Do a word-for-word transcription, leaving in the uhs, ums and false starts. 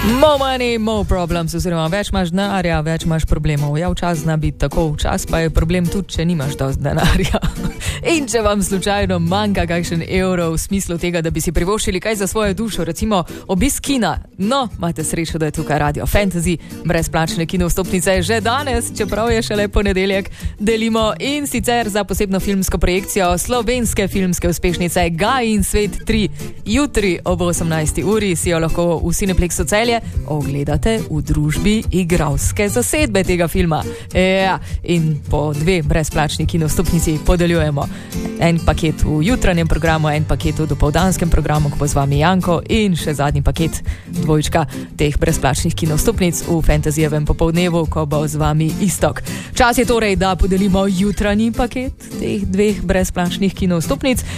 More money, more problems, oziroma več imaš denarja, več imaš problemov. Ja, včasih zna biti tako, včasih pa je problem tudi, če nimaš dosti denarja. In če vam slučajno manjka kakšen evro v smislu tega, da bi si privoščili kaj za svojo dušo, recimo obisk kina, no, imate srečo, da je tukaj Radio Fantasy, brezplačne kino vstopnice že danes, čeprav je šele ponedeljek, delimo in sicer za posebno filmsko projekcijo slovenske filmske uspešnice Gaj in svet tri. Jutri ob osemnajsti uri si jo lahko v Cineplexu Celje ogledate v družbi igralske zasedbe tega filma. Ja, in po dve brezplačni kino vstopnici podeljujemo. En paket v jutranjem programu, en paket v dopoldanskem programu, ko bo z vami Janko, in še zadnji paket, dvojčka teh brezplačnih kino vstopnic v Fantasyjevem popoldnevu, ko bo z vami Istok. Čas je torej, da podelimo jutranji paket teh dveh brezplačnih kino vstopnic.